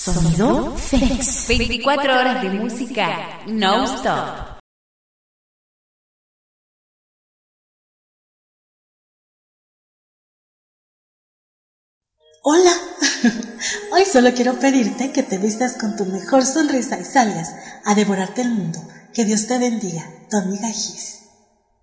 Sonido Fénix. 24 horas de música no stop. Hola, hoy solo quiero pedirte que te vistas con tu mejor sonrisa y salgas a devorarte el mundo. Que Dios te bendiga, tu amiga Gis.